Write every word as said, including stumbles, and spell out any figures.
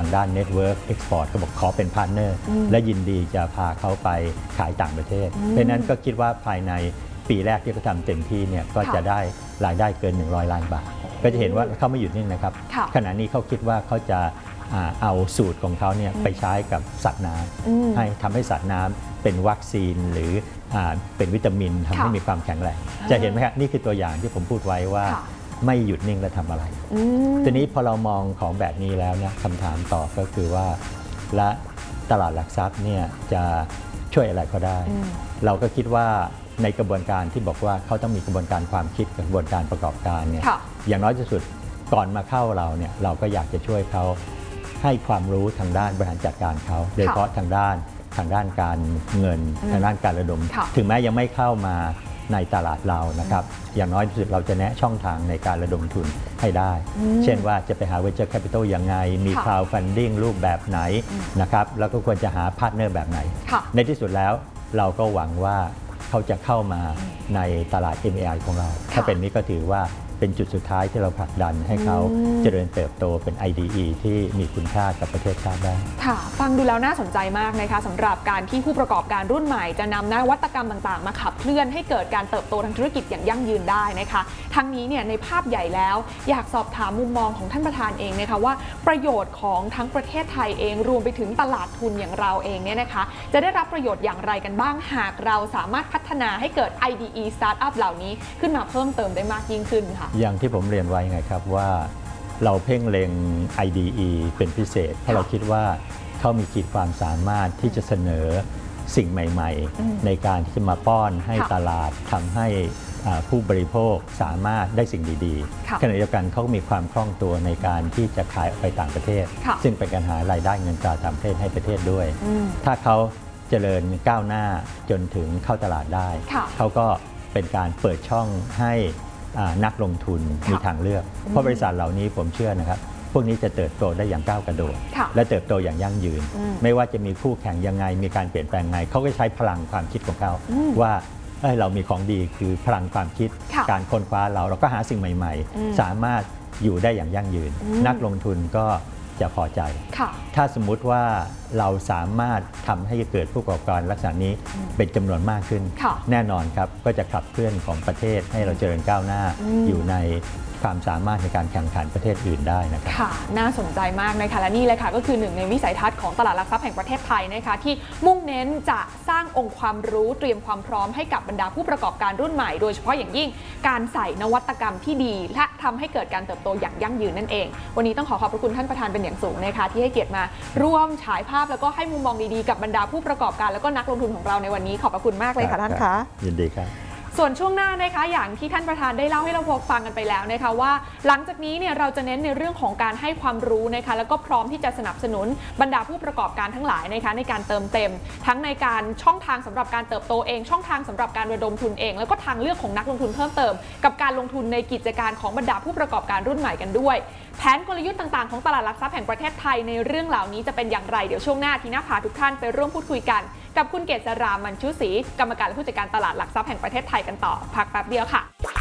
ด้าน Network Export ก็บอกขอเป็นพาร์ทเนอร์และยินดีจะพาเขาไปขายต่างประเทศเพราะนั้นก็คิดว่าภายในปีแรกที่เขาทำเต็มที่เนี่ยก็จะได้รายได้เกินหนึ่งร้อยล้านบาทก็จะเห็นว่าเขาไม่หยุดนิ่งนะครับขณะนี้เขาคิดว่าเขาจะเอาสูตรของเขาเนี่ยไปใช้กับสัตว์น้ำให้ทำให้สัตว์น้ำเป็นวัคซีนหรือเป็นวิตามินทำให้มีความแข็งแรงจะเห็นไหมครับนี่คือตัวอย่างที่ผมพูดไว้ว่าไม่หยุดนิ่งและทำอะไรทีนี้พอเรามองของแบบนี้แล้วเนี่ยคำถามต่อก็คือว่าและตลาดหลักทรัพย์เนี่ยจะช่วยอะไรก็ได้เราก็คิดว่าในกระบวนการที่บอกว่าเขาต้องมีกระบวนการความคิดกระบวนการประกอบการเนี่ยอย่างน้อยที่สุดก่อนมาเข้าเราเนี่ยเราก็อยากจะช่วยเขาให้ความรู้ทางด้านบริหารจัดการเขาโดยเฉพาะทางด้านทางด้านการเงินทางด้านการระดมถึงแม้ยังไม่เข้ามาในตลาดเรานะครับอย่างน้อยที่สุดเราจะแนะช่องทางในการระดมทุนให้ได้เช่นว่าจะไปหา Venture Capital ยังไงมี Crowdfunding รูปแบบไหนนะครับแล้วก็ควรจะหาพาร์ทเนอร์แบบไหนในที่สุดแล้วเราก็หวังว่าเขาจะเข้ามาในตลาด เอ็ม เอ ไอ ของเราถ้าเป็นนี้ก็ถือว่าเป็นจุดสุดท้ายที่เราผลักดันให้เขาเจริญเติบโตเป็น ไอ ดี อี ที่มีคุณค่ากับประเทศชาติได้ค่ะฟังดูแล้วน่าสนใจมากนะคะสำหรับการที่ผู้ประกอบการรุ่นใหม่จะนำนวัตกรรมต่างๆมาขับเคลื่อนให้เกิดการเติบโตทางธุรกิจอย่างยั่งยืนได้นะคะทั้งนี้เนี่ยในภาพใหญ่แล้วอยากสอบถามมุมมองของท่านประธานเองนะคะว่าประโยชน์ของทั้งประเทศไทยเองรวมไปถึงตลาดทุนอย่างเราเองเนี่ยนะคะจะได้รับประโยชน์อย่างไรกันบ้างหากเราสามารถพัฒนาให้เกิด ไอ ดี อี Startup เหล่านี้ขึ้นมาเพิ่มเติมได้มากยิ่งขึ้นค่ะอย่างที่ผมเรียนไว้ไงครับว่าเราเพ่งเล็ง ไอ ดี อี เป็นพิเศษเพราะเราคิดว่าเขามีขีดความสามารถที่จะเสนอสิ่งใหม่ๆในการที่จะมาป้อนให้ตลาดทำให้ผู้บริโภคสามารถได้สิ่งดีๆขณะเดียวกันเขามีความคล่องตัวในการที่จะขายออกไปต่างประเทศซึ่งเป็นการหารายได้เงินตราต่างประเทศให้ประเทศด้วยถ้าเขาเจริญก้าวหน้าจนถึงเข้าตลาดได้เขาก็เป็นการเปิดช่องให้นักลงทุนมีทางเลือกเพราะบริษัทเหล่านี้ผมเชื่อนะครับพวกนี้จะเติบโตได้อย่างก้าวกระโดดและเติบโตอย่างยั่งยืนไม่ว่าจะมีคู่แข่งยังไงมีการเปลี่ยนแปลงไงเขาก็ใช้พลังความคิดของเขาว่าเรามีของดีคือพลังความคิดการค้นคว้าเราเราก็หาสิ่งใหม่ๆสามารถอยู่ได้อย่างยั่งยืนนักลงทุนก็จะพอใจถ้าสมมุติว่าเราสามารถทำให้เกิดผู้ประกอบการลักษณะนี้เป็นจำนวนมากขึ้นแน่นอนครับก็จะขับเคลื่อนของประเทศให้เราเจริญก้าวหน้าอยู่ในความสามารถในการแข่งขันประเทศอื่นได้นะครับค่ะน่าสนใจมากนะคะและนี่เลยค่ะก็คือหนึ่งในวิสัยทัศน์ของตลาดหลักทรัพย์แห่งประเทศไทยนะคะที่มุ่งเน้นจะสร้างองค์ความรู้เตรียมความพร้อมให้กับบรรดาผู้ประกอบการรุ่นใหม่โดยเฉพาะอย่างยิ่งการใส่นวัตกรรมที่ดีและทำให้เกิดการเติบโตอย่างยั่งยืนนั่นเองวันนี้ต้องขอขอบพระคุณท่านประธานเป็นอย่างสูงนะคะที่ให้เกียรติมาร่วมฉายภาพแล้วก็ให้มุมมองดีๆกับบรรดาผู้ประกอบการแล้วก็นักลงทุนของเราในวันนี้ขอบพระคุณมากเลยค่ะท่านคะยินดีครับส่วนช่วงหน้านะคะอย่างที่ท่านประธานได้เล่าให้เราฟังกันไปแล้วนะคะว่าหลังจากนี้เนี่ยเราจะเน้นในเรื่องของการให้ความรู้นะคะแล้วก็พร้อมที่จะสนับสนุนบรรดาผู้ประกอบการทั้งหลายนะคะในการเติมเต็มทั้งในการช่องทางสำหรับการเติบโตเองช่องทางสำหรับการระดมทุนเองแล้วก็ทางเลือกของนักลงทุนเพิ่มเติมกับการลงทุนในกิจการของบรรดาผู้ประกอบการรุ่นใหม่กันด้วยแผนกลยุทธ์ต่างๆของตลาดหลักทรัพย์แห่งประเทศไทยในเรื่องเหล่านี้จะเป็นอย่างไรเดี๋ยวช่วงหน้าทีน่าพาทุกท่านไปร่วมพูดคุยกันกับคุณเกษรา มันชุศรีกรรมการและผู้จัดการตลาดหลักทรัพย์แห่งประเทศไทยกันต่อพักแป๊บเดียวค่ะ